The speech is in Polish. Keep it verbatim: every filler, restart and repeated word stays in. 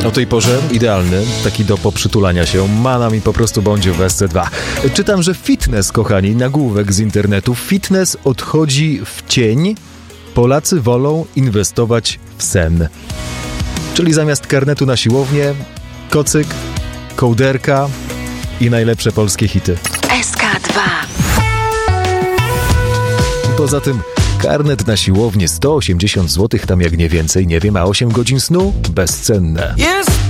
O tej porze idealny, taki do poprzytulania się, mana mi po prostu bądź w S C dwa. Czytam, że fitness, kochani, nagłówek z internetu, fitness odchodzi w cień, Polacy wolą inwestować w sen. Czyli zamiast karnetu na siłownię, kocyk, kołderka i najlepsze polskie hity. S K dwa. Poza tym karnet na siłownię sto osiemdziesiąt złotych, tam jak nie więcej, nie wiem, a osiem godzin snu bezcenne. Jest